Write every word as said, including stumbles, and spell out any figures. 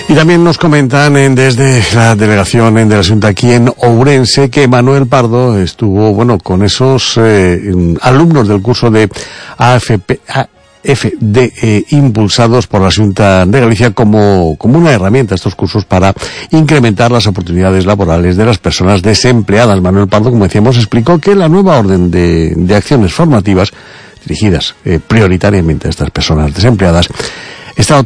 Y también nos comentan en, desde la delegación en de la Xunta aquí en Ourense que Manuel Pardo estuvo, bueno, con esos eh, alumnos del curso de A F P, A F D eh, impulsados por la Xunta de Galicia como, como una herramienta, estos cursos, para incrementar las oportunidades laborales de las personas desempleadas. Manuel Pardo, como decíamos, explicó que la nueva orden de, de acciones formativas dirigidas eh, prioritariamente a estas personas desempleadas está